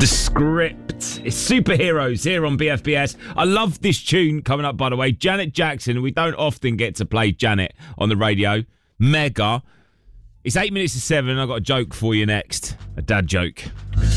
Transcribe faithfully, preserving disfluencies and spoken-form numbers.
The Script. It's Superheroes here on B F B S. I love this tune coming up, by the way. Janet Jackson. We don't often get to play Janet on the radio. Mega. It's eight minutes to seven. I've got a joke for you next. A dad joke.